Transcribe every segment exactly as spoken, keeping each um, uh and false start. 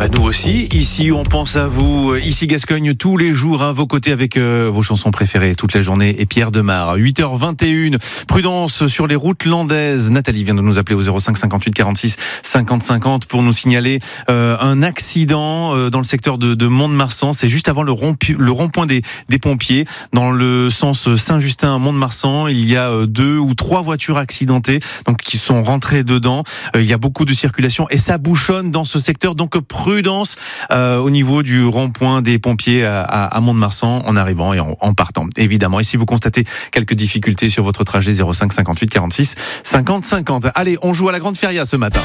bah nous aussi, ici on pense à vous, ici Gascogne tous les jours à vos côtés avec euh, vos chansons préférées toute la journée et Pierre Demar. huit heures vingt et une, prudence sur les routes landaises. Nathalie vient de nous appeler au zéro cinq cinquante-huit quarante-six cinquante cinquante pour nous signaler euh, un accident euh, dans le secteur de, de Mont-de-Marsan. C'est juste avant le, rond, le rond-point des, des pompiers dans le sens Saint-Justin à Mont-de-Marsan. Il y a euh, deux ou trois voitures accidentées donc qui sont rentrées dedans. Euh, il y a beaucoup de circulation et ça bouchonne dans ce secteur. Donc prudence euh, au niveau du rond-point des pompiers à, à, à Mont-de-Marsan en arrivant et en, en partant, évidemment. Et si vous constatez quelques difficultés sur votre trajet, zéro cinq cinquante-huit quarante-six cinquante cinquante. Allez, on joue à la Grande Feria ce matin.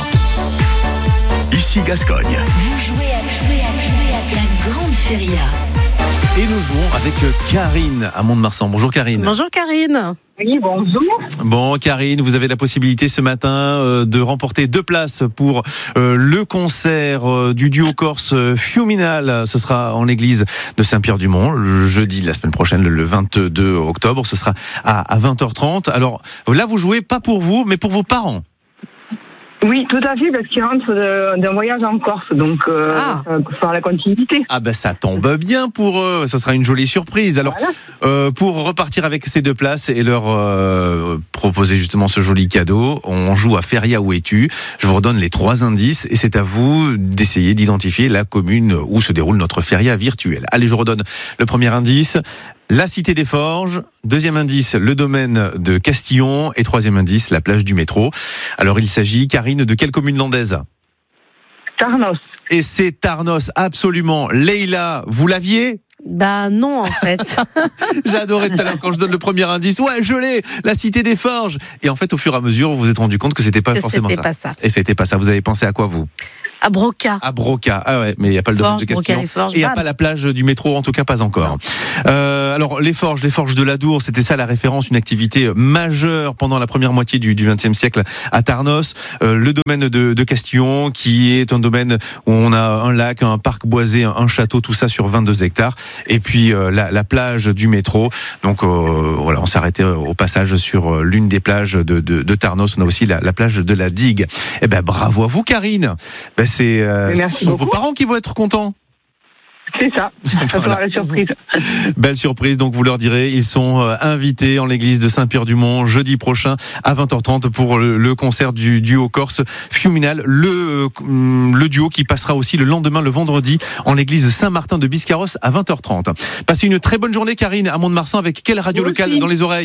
Ici Gascogne. Vous jouez à, jouez à, jouez à la Grande Feria. Et nous jouons avec Karine à Mont-de-Marsan. Bonjour Karine. Bonjour Karine. Oui, bonjour. Bon Karine, vous avez la possibilité ce matin euh, de remporter deux places pour euh, le concert euh, du duo corse Fiuminal. Ce sera en l'église de Saint-Pierre-du-Mont le jeudi de la semaine prochaine, le, le vingt-deux octobre. Ce sera à, à vingt heures trente. Alors là, vous jouez pas pour vous, mais pour vos parents. Oui, tout à fait, parce qu'il rentre de, d'un voyage en Corse, donc euh, Ah. ça va faire la continuité. Ah ben ça tombe bien pour eux, ça sera une jolie surprise. Alors Voilà. euh, pour repartir avec ces deux places et leur euh, proposer justement ce joli cadeau, on joue à Feria où es-tu. Je vous redonne les trois indices et c'est à vous d'essayer d'identifier la commune où se déroule notre Feria virtuelle. Allez, je redonne le premier indice. La Cité des Forges, deuxième indice, le domaine de Castillon et troisième indice, la plage du métro. Alors il s'agit, Karine, de quelle commune landaise ? Tarnos. Et c'est Tarnos, absolument. Leïla, vous l'aviez ? Bah non en fait. J'ai adoré tout à l'heure quand je donne le premier indice. Ouais, je l'ai, la Cité des Forges. Et en fait, au fur et à mesure, vous vous êtes rendu compte que c'était pas Que forcément c'était ça. pas ça. Et c'était pas ça. Vous avez pensé à quoi, vous ? À Broca. À Broca. Ah ouais, mais il n'y a pas le domaine Forges, de Castillon. Broca, les Forges, Et il n'y a bam. pas la plage du métro, en tout cas pas encore. Euh, alors, les Forges, les Forges de l'Adour, c'était ça la référence, une activité majeure pendant la première moitié du vingtième siècle à Tarnos. Euh, le domaine de, de Castillon, qui est un domaine où on a un lac, un parc boisé, un, un château, tout ça sur vingt-deux hectares. Et puis, euh, la, la plage du métro. Donc, euh, voilà, on s'est arrêté au passage sur l'une des plages de, de, de Tarnos. On a aussi la, la plage de la Digue. Eh ben, bravo à vous, Karine. Ben, c'est, euh, Merci ce sont beaucoup. vos parents qui vont être contents. C'est ça, ça sera Voilà. la surprise. Belle surprise, donc vous leur direz, ils sont euh, invités en l'église de Saint-Pierre-du-Mont jeudi prochain à vingt heures trente pour le, le concert du duo corse Fiuminal, le, euh, le duo qui passera aussi le lendemain, le vendredi, en l'église Saint-Martin de Biscarrosse à vingt heures trente. Passez une très bonne journée, Karine, à Mont-de-Marsan, avec quelle radio Vous locale aussi. dans les oreilles ?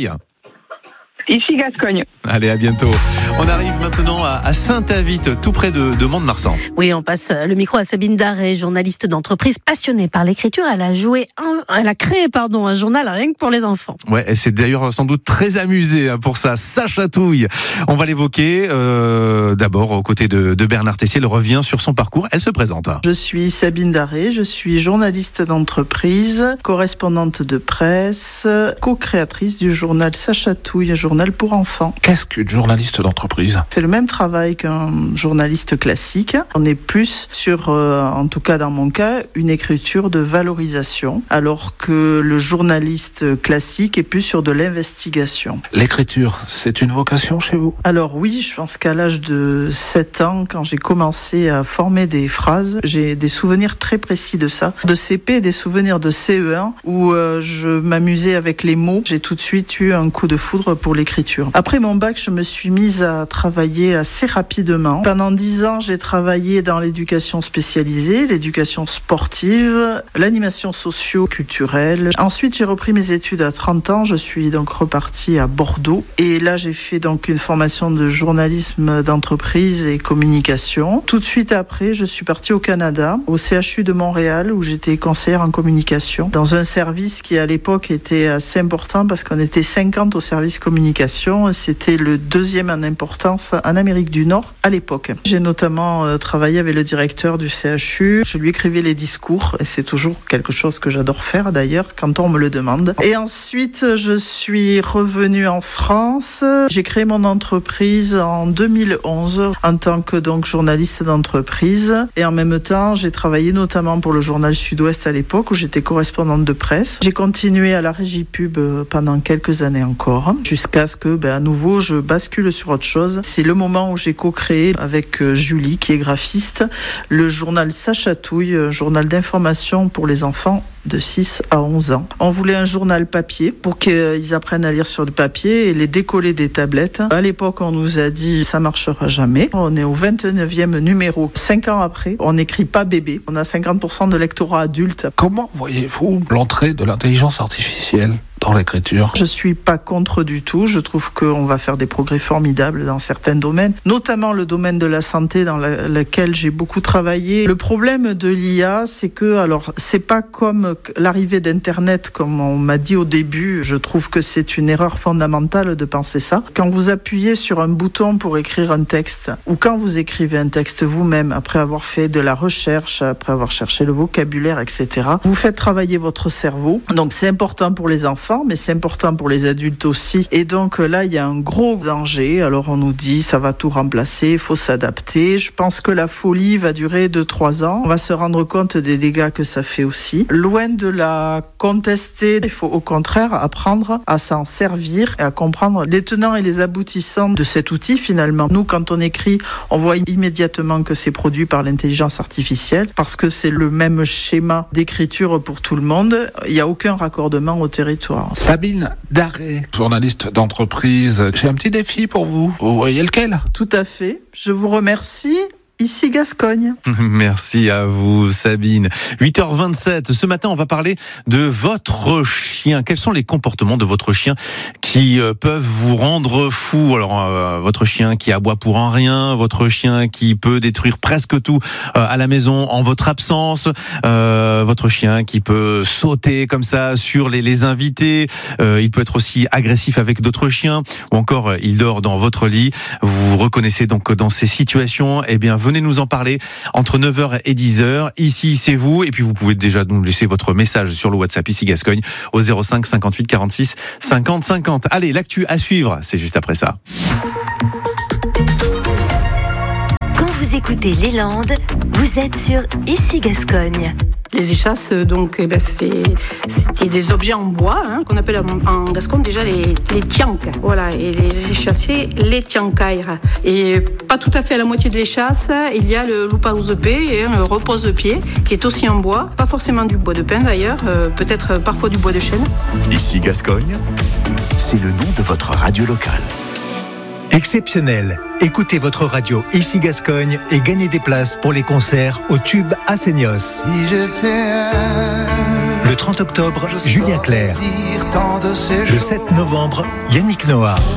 Ici Gascogne. Allez, à bientôt. On arrive maintenant à, à Saint-Avite, tout près de, de Mont-de-Marsan. Oui, on passe le micro à Sabine Darré, journaliste d'entreprise passionnée par l'écriture. Elle a joué, un, elle a créé pardon un journal rien que pour les enfants. Ouais, elle s'est d'ailleurs sans doute très amusée pour ça. Ça chatouille. On va l'évoquer euh, d'abord aux côtés de, de Bernard Tessier. Elle revient sur son parcours. Elle se présente. Je suis Sabine Darré, je suis journaliste d'entreprise, correspondante de presse, co-créatrice du journal Ça chatouille, un journal pour enfants. Qu'est-ce qu'une journaliste d'entreprise ? C'est le même travail qu'un journaliste classique. On est plus sur, euh, en tout cas dans mon cas, une écriture de valorisation, alors que le journaliste classique est plus sur de l'investigation. L'écriture, c'est une vocation chez vous ? Alors oui, je pense qu'à l'âge de sept ans, quand j'ai commencé à former des phrases, j'ai des souvenirs très précis de ça. De C P et des souvenirs de C E un, où euh, je m'amusais avec les mots. J'ai tout de suite eu un coup de foudre pour l'écriture. Après mon bac, je me suis mise à travailler assez rapidement. Pendant dix ans, j'ai travaillé dans l'éducation spécialisée, l'éducation sportive, l'animation socio-culturelle. Ensuite, j'ai repris mes études à trente ans. Je suis donc repartie à Bordeaux. Et là, j'ai fait donc une formation de journalisme d'entreprise et communication. Tout de suite après, je suis partie au Canada, au C H U de Montréal, où j'étais conseillère en communication, dans un service qui à l'époque était assez important parce qu'on était cinquante au service communication. C'était le deuxième en importance en Amérique du Nord à l'époque. J'ai notamment euh, travaillé avec le directeur du C H U. Je lui écrivais les discours et c'est toujours quelque chose que j'adore faire d'ailleurs quand on me le demande. Et ensuite, je suis revenue en France. J'ai créé mon entreprise en deux mille onze en tant que donc journaliste d'entreprise et en même temps, j'ai travaillé notamment pour le journal Sud-Ouest à l'époque où j'étais correspondante de presse. J'ai continué à la régie pub pendant quelques années encore jusqu'à jusqu'à ce que, ben, à nouveau, je bascule sur autre chose. C'est le moment où j'ai co-créé avec Julie, qui est graphiste, le journal Ça Chatouille, journal d'information pour les enfants de six à onze ans. On voulait un journal papier pour qu'ils apprennent à lire sur le papier et les décoller des tablettes. À l'époque, on nous a dit ça marchera jamais. On est au vingt-neuvième numéro. Cinq ans après, on n'écrit pas bébé. On a cinquante pour cent de lectorat adulte. Comment voyez-vous l'entrée de l'intelligence artificielle dans l'écriture? Je suis pas contre du tout. Je trouve qu'on va faire des progrès formidables dans certains domaines, notamment le domaine de la santé dans la, lequel j'ai beaucoup travaillé. Le problème de l'I A, c'est que, alors, c'est pas comme l'arrivée d'Internet, comme on m'a dit au début. Je trouve que c'est une erreur fondamentale de penser ça. Quand vous appuyez sur un bouton pour écrire un texte, ou quand vous écrivez un texte vous-même, après avoir fait de la recherche, après avoir cherché le vocabulaire, et cetera, vous faites travailler votre cerveau. Donc, c'est important pour les enfants, mais c'est important pour les adultes aussi. Et donc là, il y a un gros danger. Alors on nous dit, ça va tout remplacer, il faut s'adapter. Je pense que la folie va durer deux à trois ans. On va se rendre compte des dégâts que ça fait aussi. Loin de la contester, il faut au contraire apprendre à s'en servir et à comprendre les tenants et les aboutissants de cet outil finalement. Nous, quand on écrit, on voit immédiatement que c'est produit par l'intelligence artificielle parce que c'est le même schéma d'écriture pour tout le monde. Il n'y a aucun raccordement au territoire. Sabine Darré, journaliste d'entreprise. J'ai un petit défi pour vous. Vous voyez lequel? Tout à fait. Je vous remercie. Ici Gascogne. Merci à vous Sabine. huit heures vingt-sept, ce matin on va parler de votre chien. Quels sont les comportements de votre chien qui euh, peuvent vous rendre fou? Alors euh, votre chien qui aboie pour un rien, votre chien qui peut détruire presque tout euh, à la maison en votre absence, euh, votre chien qui peut sauter comme ça sur les, les invités, euh, il peut être aussi agressif avec d'autres chiens, ou encore euh, il dort dans votre lit. Vous vous reconnaissez donc dans ces situations, eh bien venez nous en parler entre neuf heures et dix heures. Ici, c'est vous. Et puis, vous pouvez déjà nous laisser votre message sur le WhatsApp Ici Gascogne au zéro cinq cinquante-huit quarante-six cinquante cinquante. Allez, l'actu à suivre, c'est juste après ça. Quand vous écoutez Les Landes, vous êtes sur Ici Gascogne. Les échasses, donc, eh ben, c'est, c'est des objets en bois, hein, qu'on appelle en, en gascon déjà les, les tianques. Voilà, et les échassiers, les tiancaires. Et pas tout à fait à la moitié de l'échasse, il y a le loupaouse-pied et le repose-pied, qui est aussi en bois. Pas forcément du bois de pin d'ailleurs, euh, peut-être parfois du bois de chêne. Ici Gascogne, c'est le nom de votre radio locale. Exceptionnel. Écoutez votre radio Ici Gascogne et gagnez des places pour les concerts au Tube à Seignos. Si le trente octobre, Julien Clerc. Le sept novembre, Yannick Noah.